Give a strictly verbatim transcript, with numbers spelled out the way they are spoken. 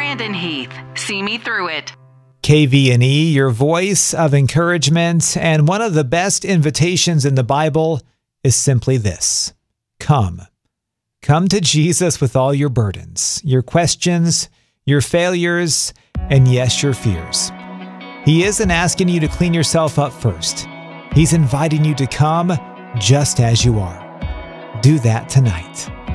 Brandon Heath. See me through it. K V N E, your voice of encouragement, and one of the best invitations in the Bible is simply this: come. Come to Jesus with all your burdens, your questions, your failures, and yes, your fears. He isn't asking you to clean yourself up first. He's inviting you to come just as you are. Do that tonight.